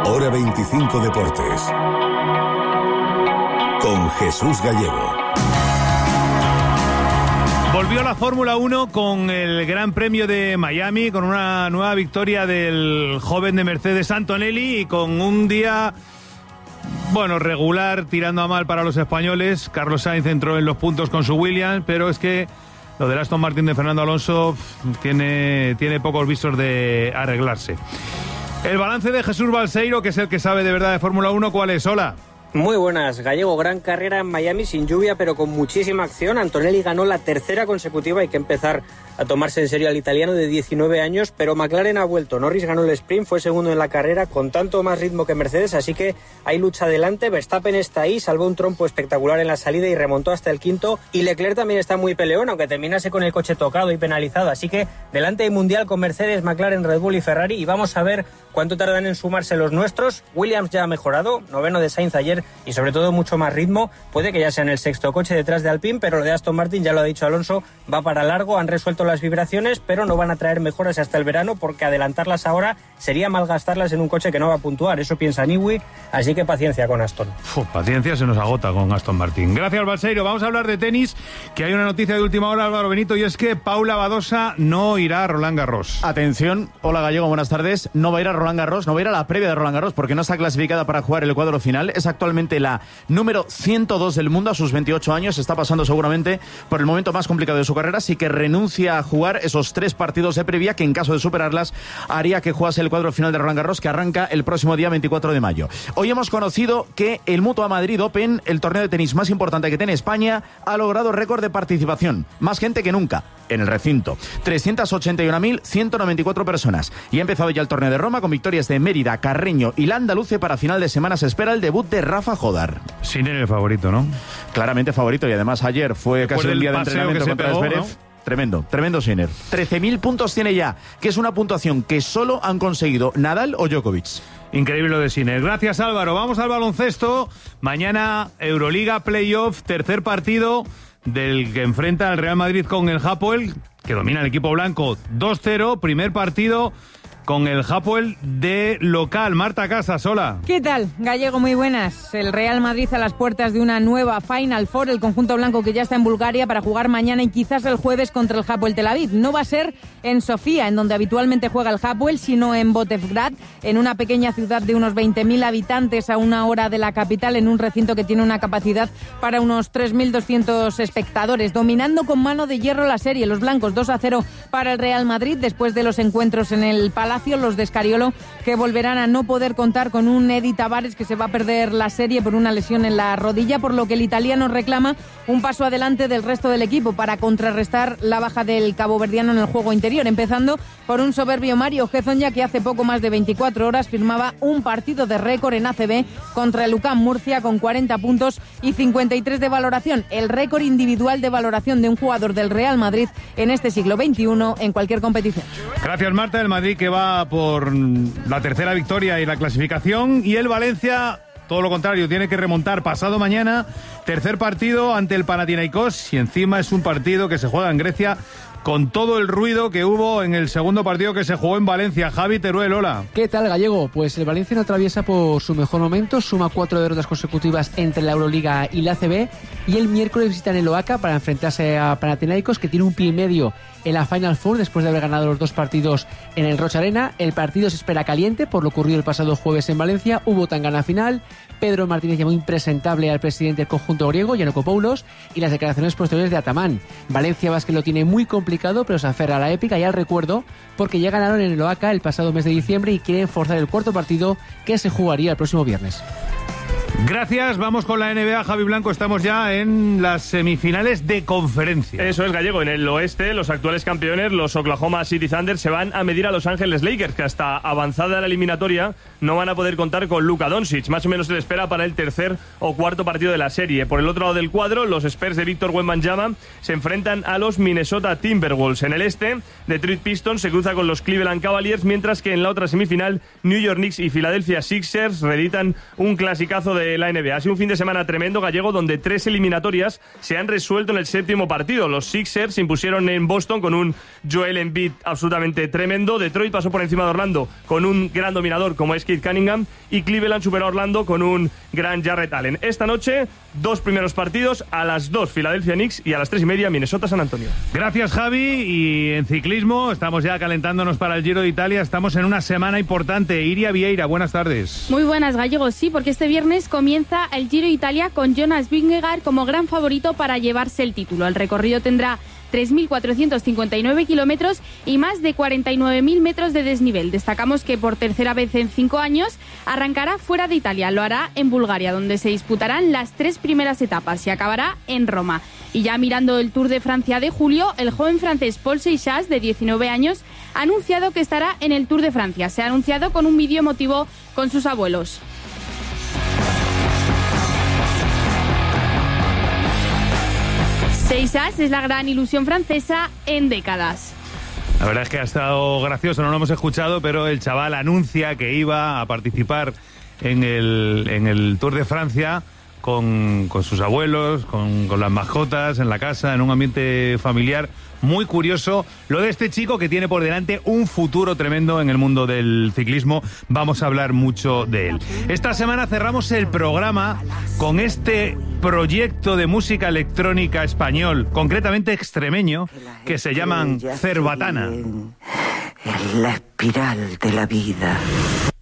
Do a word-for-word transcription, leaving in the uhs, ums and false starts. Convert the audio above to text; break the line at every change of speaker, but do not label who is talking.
Hora veinticinco Deportes. Con Jesús Gallego.
Volvió la Fórmula uno con el Gran Premio de Miami, con una nueva victoria del joven de Mercedes Antonelli y con un día, bueno, regular, tirando a mal para los españoles. Carlos Sainz entró en los puntos con su Williams, pero es que lo del Aston Martin de Fernando Alonso tiene, tiene pocos visos de arreglarse. El balance de Jesús Balseiro, que es el que sabe de verdad de Fórmula uno, ¿cuál es? Hola.
Muy buenas, Gallego. Gran carrera en Miami, sin lluvia, pero con muchísima acción. Antonelli ganó la tercera consecutiva. Hay que empezar a tomarse en serio al italiano de diecinueve años, pero McLaren ha vuelto. Norris ganó el sprint, fue segundo en la carrera, con tanto más ritmo que Mercedes, así que hay lucha adelante. Verstappen está ahí, salvó un trompo espectacular en la salida y remontó hasta el quinto. Y Leclerc también está muy peleón, aunque terminase con el coche tocado y penalizado. Así que delante hay mundial con Mercedes, McLaren, Red Bull y Ferrari. Y vamos a ver cuánto tardan en sumarse los nuestros. Williams ya ha mejorado, noveno de Sainz ayer y sobre todo mucho más ritmo. Puede que ya sea en el sexto coche detrás de Alpine, pero lo de Aston Martin, ya lo ha dicho Alonso, va para largo. Han resuelto las vibraciones, pero no van a traer mejoras hasta el verano, porque adelantarlas ahora sería malgastarlas en un coche que no va a puntuar. Eso piensa Newey, así que paciencia con Aston.
Uf, paciencia se nos agota con Aston Martin. Gracias, Balseiro. Vamos a hablar de tenis, que hay una noticia de última hora, Álvaro Benito, y es que Paula Badosa no irá a Roland Garros.
Atención, hola Gallego, buenas tardes. No va a ir a Roland Garros, no va a ir a la previa de Roland Garros, porque no está clasificada para jugar el cuadro final. Es actualmente la número ciento dos del mundo a sus veintiocho años. Está pasando seguramente por el momento más complicado de su carrera, así que renuncia a jugar esos tres partidos de previa que, en caso de superarlas, haría que jugase el cuadro final de Roland Garros, que arranca el próximo día veinticuatro de mayo. Hoy hemos conocido que el Mutua Madrid Open, el torneo de tenis más importante que tiene España, ha logrado récord de participación. Más gente que nunca en el recinto. trescientas ochenta y una mil ciento noventa y cuatro personas. Y ha empezado ya el torneo de Roma con victorias de Mérida, Carreño y Landaluce. Para final de semana se espera el debut de Rafa Jodar.
Sin el favorito, ¿no?
Claramente favorito, y además ayer fue
Después
casi un día de entrenamiento contra
pegó,
Zverev. ¿No? Tremendo, tremendo Sinner. trece mil puntos tiene ya, que es una puntuación que solo han conseguido Nadal o Djokovic.
Increíble lo de Sinner. Gracias, Álvaro. Vamos al baloncesto. Mañana Euroliga Playoff, tercer partido del que enfrenta al Real Madrid con el Hapoel, que domina el equipo blanco dos cero. Primer partido con el Hapoel de local. Marta Casas, hola.
¿Qué tal, Gallego? Muy buenas. El Real Madrid a las puertas de una nueva Final Four, el conjunto blanco que ya está en Bulgaria para jugar mañana y quizás el jueves contra el Hapoel Tel Aviv. No va a ser en Sofía, en donde habitualmente juega el Hapoel, sino en Botevgrad, en una pequeña ciudad de unos veinte mil habitantes a una hora de la capital, en un recinto que tiene una capacidad para unos tres mil doscientos espectadores. Dominando con mano de hierro la serie, los blancos dos a cero para el Real Madrid después de los encuentros en el Palacio. Los de Escariolo, que volverán a no poder contar con un Edi Tavares, que se va a perder la serie por una lesión en la rodilla, por lo que el italiano reclama un paso adelante del resto del equipo para contrarrestar la baja del caboverdiano en el juego interior, empezando por un soberbio Mario Hezonja, que hace poco más de veinticuatro horas firmaba un partido de récord en A C B contra el UCAM Murcia con cuarenta puntos y cincuenta y tres de valoración, el récord individual de valoración de un jugador del Real Madrid en este siglo veintiuno en cualquier competición.
Gracias, Marta. El Madrid que va por la tercera victoria y la clasificación, y el Valencia, todo lo contrario, tiene que remontar pasado mañana, tercer partido ante el Panathinaikos, y encima es un partido que se juega en Grecia, con todo el ruido que hubo en el segundo partido que se jugó en Valencia. Javi Teruel, hola.
¿Qué tal, Gallego? Pues el Valencia no atraviesa por su mejor momento, suma cuatro derrotas consecutivas entre la Euroliga y la A C B, y el miércoles visitan el Oaxaca para enfrentarse a Panathinaikos, que tiene un pie y medio en la Final Four después de haber ganado los dos partidos en el Rocha Arena. El partido se espera caliente por lo ocurrido el pasado jueves en Valencia. Hubo tangana final. Pedro Martínez llamó impresentable al presidente del conjunto griego, Giannakopoulos, y las declaraciones posteriores de Atamán. Valencia Basket lo tiene muy complicado, pero se aferra a la épica y al recuerdo, porque ya ganaron en el Oaxaca el pasado mes de diciembre y quieren forzar el cuarto partido, que se jugaría el próximo viernes.
Gracias, vamos con la N B A, Javi Blanco. Estamos ya en las semifinales de conferencia.
Eso es, Gallego. En el oeste, los actuales campeones, los Oklahoma City Thunder, se van a medir a Los Ángeles Lakers, que hasta avanzada la eliminatoria no van a poder contar con Luka Doncic. Más o menos se le espera para el tercer o cuarto partido de la serie. Por el otro lado del cuadro, los Spurs de Víctor Wembanyama se enfrentan a los Minnesota Timberwolves. En el este, Detroit Pistons se cruza con los Cleveland Cavaliers, mientras que en la otra semifinal, New York Knicks y Philadelphia Sixers reeditan un clasicazo de de la N B A. Ha sido un fin de semana tremendo, Gallego, donde tres eliminatorias se han resuelto en el séptimo partido. Los Sixers se impusieron en Boston con un Joel Embiid absolutamente tremendo. Detroit pasó por encima de Orlando con un gran dominador como es Cade Cunningham. Y Cleveland superó a Orlando con un gran Jarrett Allen. Esta noche, dos primeros partidos. A las dos, Philadelphia Knicks, y a las tres y media, Minnesota San Antonio.
Gracias, Javi. Y en ciclismo, estamos ya calentándonos para el Giro de Italia. Estamos en una semana importante. Iria Vieira, buenas tardes.
Muy buenas, Gallegos, sí, porque este viernes comienza el Giro de Italia con Jonas Vingegaard como gran favorito para llevarse el título. El recorrido tendrá tres mil cuatrocientos cincuenta y nueve kilómetros y más de cuarenta y nueve mil metros de desnivel. Destacamos que por tercera vez en cinco años arrancará fuera de Italia. Lo hará en Bulgaria, donde se disputarán las tres primeras etapas, y acabará en Roma. Y ya mirando el Tour de Francia de julio, el joven francés Paul Seixas, de diecinueve años, ha anunciado que estará en el Tour de Francia. Se ha anunciado con un vídeo emotivo con sus abuelos. Seixas es la gran ilusión francesa en décadas.
La verdad es que ha estado gracioso, no lo hemos escuchado, pero el chaval anuncia que iba a participar en el, en el Tour de Francia con, con sus abuelos, con, con las mascotas, en la casa, en un ambiente familiar. Muy curioso lo de este chico que tiene por delante un futuro tremendo en el mundo del ciclismo. Vamos a hablar mucho de él. Esta semana cerramos el programa con este proyecto de música electrónica español, concretamente extremeño, que se llaman Cerbatana.
En la espiral de la vida.